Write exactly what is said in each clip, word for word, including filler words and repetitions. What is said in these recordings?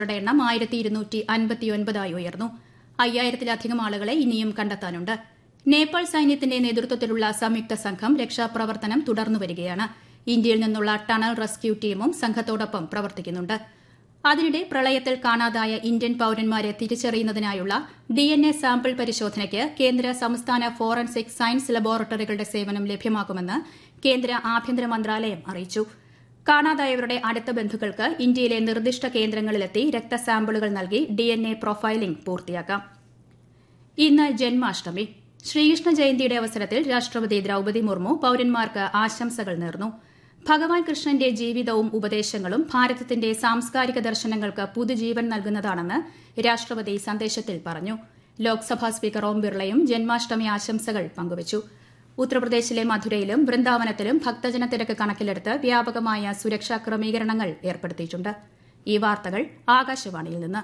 യുടെ എണ്ണം ആയിരത്തി ഇരുന്നൂറ്റി അൻപത്തിയൊൻപതായി ഉയർന്നു. അയ്യായിരത്തിലധികം ആളുകളെ ഇനിയും കണ്ടെത്താനുണ്ട്. നേപ്പാൾ സൈന്യത്തിന്റെ നേതൃത്വത്തിലുള്ള സംയുക്ത സംഘം രക്ഷാപ്രവർത്തനം തുടർന്നുവരികയാണ്. ഇന്ത്യയിൽ നിന്നുള്ള ടണൽ റെസ്ക്യൂ ടീമും സംഘത്തോടൊപ്പം പ്രവർത്തിക്കുന്നുണ്ട്. അതിനിടെ പ്രളയത്തിൽ കാണാതായ ഇന്ത്യൻ പൌരന്മാരെ തിരിച്ചറിയുന്നതിനായുള്ള ഡി എൻ എ സാമ്പിൾ പരിശോധനയ്ക്ക് കേന്ദ്ര സംസ്ഥാന ഫോറൻസിക് സയൻസ് ലബോറട്ടറികളുടെ സേവനം ലഭ്യമാക്കുമെന്ന് കേന്ദ്ര ആഭ്യന്തര മന്ത്രാലയം അറിയിച്ചു. കാണാതായവരുടെ അടുത്ത ബന്ധുക്കൾക്ക് ഇന്ത്യയിലെ നിർദ്ദിഷ്ട കേന്ദ്രങ്ങളിലെത്തി രക്തസാമ്പിളുകൾ നൽകി ഡി എൻ എ പ്രൊഫൈലിംഗ് പൂർത്തിയാക്കാം. ഇന്ന് ജന്മാഷ്ടമി. ശ്രീകൃഷ്ണ ജയന്തിയുടെ അവസരത്തിൽ രാഷ്ട്രപതി ദ്രൌപദി മുർമു പൌരന്മാർക്ക് ആശംസകൾ നേർന്നു. ഭഗവാൻ കൃഷ്ണന്റെ ജീവിതവും ഉപദേശങ്ങളും ഭാരതത്തിന്റെ സാംസ്കാരിക ദർശനങ്ങൾക്ക് പുതുജീവൻ നൽകുന്നതാണെന്ന് രാഷ്ട്രപതി സന്ദേശത്തിൽ പറഞ്ഞു. ലോക്സഭാ സ്പീക്കർ ഓം ബിർളയും ജന്മാഷ്ടമി ആശംസകൾ പങ്കുവച്ചു. ഉത്തർപ്രദേശിലെ മധുരയിലും വൃന്ദാവനത്തിലും ഭക്തജന തിരക്ക് കണക്കിലെടുത്ത് വ്യാപകമായ സുരക്ഷാ ക്രമീകരണങ്ങൾ ഏർപ്പെടുത്തിയിട്ടുണ്ട്. ഈ വാർത്തകൾ ആകാശവാണിയിൽ നിന്ന്.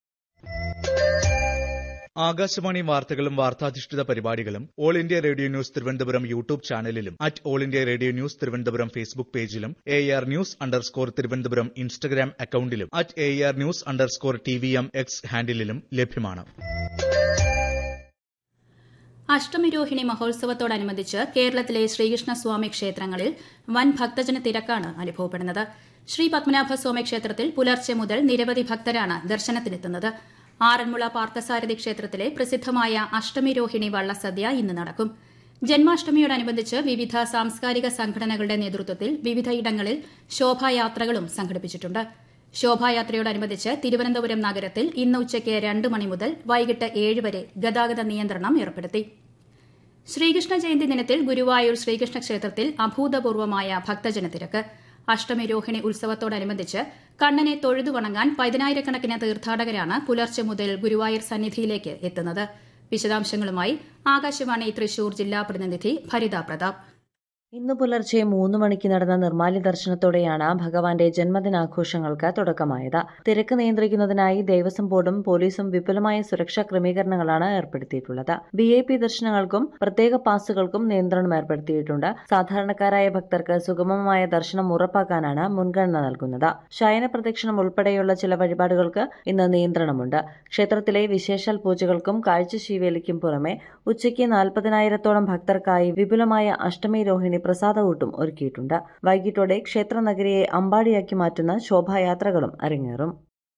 ആകാശവാണി വാർത്തകളും വാർത്താധിഷ്ഠിത പരിപാടികളും all India radio news Thiruvananthapuram YouTube ചാനലിലും at all India radio news Thiruvananthapuram Facebook പേജിലും A R news underscore Thiruvananthapuram Instagram അക്കൌണ്ടിലും at A R news underscore T V M X ഹാൻഡിലും ലഭ്യമാണ്. അഷ്ടമിരോഹിണി മഹോത്സവത്തോടനുബന്ധിച്ച് കേരളത്തിലെ ശ്രീകൃഷ്ണസ്വാമി ക്ഷേത്രങ്ങളിൽ വൻ ഭക്തജന തിരക്കാണ് അനുഭവപ്പെടുന്നത്. ശ്രീ പത്മനാഭസ്വാമി ക്ഷേത്രത്തിൽ പുലർച്ചെ മുതൽ നിരവധി ഭക്തരാണ് ദർശനത്തിനെത്തുന്നത്. ആറന്മുള പാർത്ഥസാരഥി ക്ഷേത്രത്തിലെ പ്രസിദ്ധമായ അഷ്ടമിരോഹിണി വള്ളസദ്യ ഇന്ന് നടക്കും. ജന്മാഷ്ടമിയോടനുബന്ധിച്ച് വിവിധ സാംസ്കാരിക സംഘടനകളുടെ നേതൃത്വത്തിൽ വിവിധയിടങ്ങളിൽ ശോഭായാത്രകളും സംഘടിപ്പിച്ചിട്ടുണ്ട്. ശോഭായാത്രയോടനുബന്ധിച്ച് തിരുവനന്തപുരം നഗരത്തിൽ ഇന്ന് ഉച്ചയ്ക്ക് രണ്ട് മണി മുതൽ വൈകിട്ട് ഏഴ് വരെ ഗതാഗത നിയന്ത്രണം ഏർപ്പെടുത്തി. ശ്രീകൃഷ്ണ ജയന്തി ദിനത്തിൽ ഗുരുവായൂർ ശ്രീകൃഷ്ണ ക്ഷേത്രത്തിൽ അഭൂതപൂർവമായ ഭക്തജന തിരക്ക്. അഷ്ടമി രോഹിണി ഉത്സവത്തോടനുബന്ധിച്ച് കണ്ണനെ തൊഴുതു വണങ്ങാൻ പതിനായിരക്കണക്കിന് തീർത്ഥാടകരാണ് പുലർച്ചെ മുതൽ ഗുരുവായൂർ സന്നിധിയിലേക്ക് എത്തുന്നത്. വിശദാംശങ്ങളുമായി ആകാശവാണി തൃശൂർ ജില്ലാ പ്രതിനിധി ഭരിത പ്രതാപ്. ഇന്ന് പുലർച്ചെ മൂന്ന് മണിക്ക് നടന്ന നിർമ്മാല്യ ദർശനത്തോടെയാണ് ഭഗവാന്റെ ജന്മദിനാഘോഷങ്ങൾക്ക് തുടക്കമായത്. തിരക്ക് നിയന്ത്രിക്കുന്നതിനായി ദേവസ്വം ബോർഡും പോലീസും വിപുലമായ സുരക്ഷാ ക്രമീകരണങ്ങളാണ് ഏർപ്പെടുത്തിയിട്ടുള്ളത്. വി ഐ പി ദർശനങ്ങൾക്കും പ്രത്യേക പാസുകൾക്കും നിയന്ത്രണം ഏർപ്പെടുത്തിയിട്ടുണ്ട്. സാധാരണക്കാരായ ഭക്തർക്ക് സുഗമമായ ദർശനം ഉറപ്പാക്കാനാണ് മുൻഗണന നൽകുന്നത്. ശയന പ്രദക്ഷിണം ഉൾപ്പെടെയുള്ള ചില വഴിപാടുകൾക്ക് ഇന്ന് നിയന്ത്രണമുണ്ട്. ക്ഷേത്രത്തിലെ വിശേഷാൽ പൂജകൾക്കും കാഴ്ചശീവേലിക്കും പുറമെ ഉച്ചയ്ക്ക് നാൽപ്പതിനായിരത്തോളം ഭക്തർക്കായി വിപുലമായ അഷ്ടമി രോഹിണി പ്രസാദകൂട്ടും ഒരുക്കിയിട്ടുണ്ട്. വൈകിട്ടോടെ ക്ഷേത്രനഗരിയെ അമ്പാടിയാക്കി മാറ്റുന്ന ശോഭായാത്രകളും അരങ്ങേറും.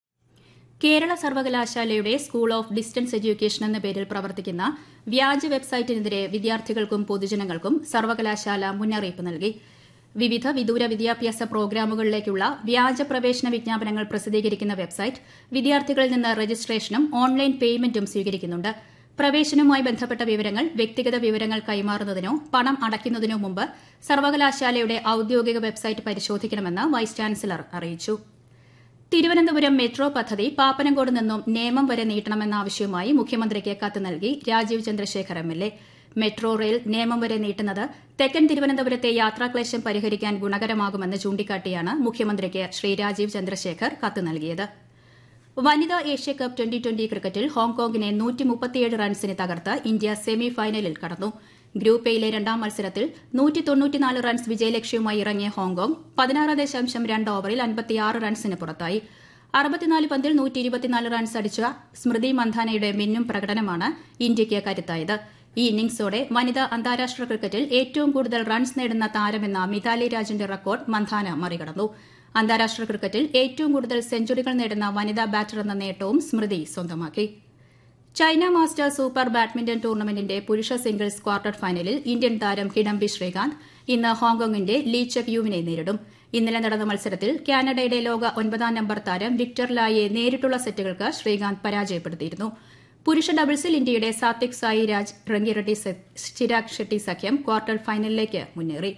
കേരള സർവകലാശാലയുടെ സ്കൂൾ ഓഫ് ഡിസ്റ്റൻസ് എഡ്യൂക്കേഷൻ എന്ന പേരിൽ പ്രവർത്തിക്കുന്ന വ്യാജ വെബ്സൈറ്റിനെതിരെ വിദ്യാർത്ഥികൾക്കും പൊതുജനങ്ങൾക്കും സർവകലാശാല മുന്നറിയിപ്പ് നൽകി. വിവിധ വിദൂര വിദ്യാഭ്യാസ പ്രോഗ്രാമുകളിലേക്കുള്ള വ്യാജ പ്രവേശന വിജ്ഞാപനങ്ങൾ പ്രസിദ്ധീകരിക്കുന്ന വെബ്സൈറ്റ് വിദ്യാർത്ഥികളിൽ നിന്ന് രജിസ്ട്രേഷനും ഓൺലൈൻ പേയ്മെന്റും സ്വീകരിക്കുന്നുണ്ട്. പ്രവേശനവുമായി ബന്ധപ്പെട്ട വിവരങ്ങൾ വ്യക്തിഗത വിവരങ്ങൾ കൈമാറുന്നതിനോ പണം അടയ്ക്കുന്നതിനോ മുമ്പ് സർവകലാശാലയുടെ ഔദ്യോഗിക വെബ്സൈറ്റ് പരിശോധിക്കണമെന്ന് വൈസ് ചാൻസലർ അറിയിച്ചു. തിരുവനന്തപുരം മെട്രോ പദ്ധതി പാപ്പനംകോട് നിന്നും നേമം വരെ നീട്ടണമെന്ന ആവശ്യവുമായി മുഖ്യമന്ത്രിക്ക് കത്ത് നൽകി Rajeev Chandrasekhar M L A. Metro rail Nemom വരെ നീട്ടുന്നത് തെക്കൻ തിരുവനന്തപുരത്തെ യാത്രാക്ലേശം പരിഹരിക്കാൻ ഗുണകരമാകുമെന്ന് ചൂണ്ടിക്കാട്ടിയാണ് മുഖ്യമന്ത്രിക്ക് ശ്രീ രാജീവ് ചന്ദ്രശേഖർ കത്ത് നൽകിയത്. വനിതാ ഏഷ്യാകപ്പ് ട്വന്റി ട്വന്റി ക്രിക്കറ്റിൽ ഹോങ്കോങ്ങിനെ നൂറ്റി മുപ്പത്തിയേഴ് റൺസിന് തകർത്ത് ഇന്ത്യ സെമി ഫൈനലിൽ കടന്നു. ഗ്രൂപ്പ് എയിലെ രണ്ടാം മത്സരത്തിൽ നൂറ്റി തൊണ്ണൂറ്റിനാല് റൺസ് വിജയലക്ഷ്യവുമായി ഇറങ്ങിയ ഹോങ്കോങ് പതിനാറ് ദശാംശം രണ്ട് ഓവറിൽ അൻപത്തിയാറ് റൺസിന് പുറത്തായി. അറുപത്തിനാല് പന്തിൽ നൂറ്റി ഇരുപത്തിനാല് റൺസ് അടിച്ച സ്മൃതി മന്ധാനയുടെ മിന്നും പ്രകടനമാണ് ഇന്ത്യയ്ക്ക് കരുത്തായത്. ഈ ഇന്നിംഗ്സോടെ വനിതാ അന്താരാഷ്ട്ര ക്രിക്കറ്റിൽ ഏറ്റവും കൂടുതൽ റൺസ് നേടുന്ന താരമെന്ന മിതാലി രാജിന്റെ റെക്കോർഡ് മന്ധാന മറികടന്നു. അന്താരാഷ്ട്ര ക്രിക്കറ്റിൽ ഏറ്റവും കൂടുതൽ സെഞ്ചുറികൾ നേടുന്ന വനിതാ ബാറ്റർ എന്ന നേട്ടവും സ്മൃതി സ്വന്തമാക്കി. ചൈന മാസ്റ്റേഴ്സ് സൂപ്പർ ബാഡ്മിന്റൺ ടൂർണമെന്റിന്റെ പുരുഷ സിംഗിൾസ് ക്വാർട്ടർ ഫൈനലിൽ ഇന്ത്യൻ താരം കിഡംബി ശ്രീകാന്ത് ഇന്ന് ഹോങ്കോങ്ങിന്റെ ലീ ചെക് യുവിനെ നേരിടും. ഇന്നലെ നടന്ന മത്സരത്തിൽ കാനഡയുടെ ലോക ഒൻപതാം നമ്പർ താരം വിക്ടർ ലായെ നേരിട്ടുള്ള സെറ്റുകൾക്ക് ശ്രീകാന്ത് പരാജയപ്പെടുത്തിയിരുന്നു. പുരുഷ ഡബിൾസിൽ ഇന്ത്യയുടെ സാത്വിക് സായി രാജ് റങ്കിറെഡ്ഡി ചിരാഗ് ഷെട്ടി സഖ്യം ക്വാർട്ടർ ഫൈനലിലേക്ക് മുന്നേറി.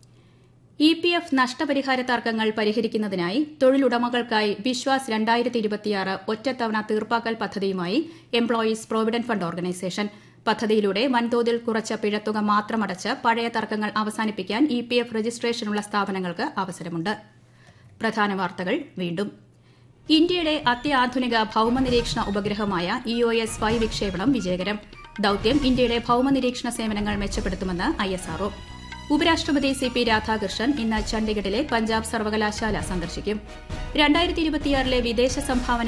ഇ പി എഫ് നഷ്ടപരിഹാര തർക്കങ്ങൾ പരിഹരിക്കുന്നതിനായി തൊഴിലുടമകൾക്കായി വിശ്വാസ് രണ്ടായിരത്തി ഇരുപത്തിയാറ് ഒറ്റത്തവണ തീർപ്പാക്കൽ പദ്ധതിയുമായി എംപ്ലോയീസ് പ്രോവിഡന്റ് ഫണ്ട് ഓർഗനൈസേഷൻ. പദ്ധതിയിലൂടെ വൻതോതിൽ കുറച്ച പിഴത്തുക മാത്രമടച്ച് പഴയ തർക്കങ്ങൾ അവസാനിപ്പിക്കാൻ ഇ പി എഫ് രജിസ്ട്രേഷനുള്ള സ്ഥാപനങ്ങൾക്ക് അവസരമുണ്ട്. പ്രധാന വാർത്തകൾ വീണ്ടും. ഇന്ത്യയുടെ അത്യാധുനിക ഭൌമനിരീക്ഷണ ഉപഗ്രഹമായ ഇ ഒ എസ് ഫൈവ് വിക്ഷേപണം വിജയകരം. ദൌത്യം ഇന്ത്യയുടെ ഭൌമനിരീക്ഷണ സേവനങ്ങൾ മെച്ചപ്പെടുത്തുമെന്ന് ഐ എസ് ആർ ഒ. ഉപരാഷ്ട്രപതി സി പി രാധാകൃഷ്ണൻ ഇന്ന് ചണ്ഡിഗഡിലെ പഞ്ചാബ് സർവകലാശാല സന്ദർശിക്കും രണ്ടായിരത്തി ഇരുപത്തിയാറിലെ വിദേശ സംഭാവന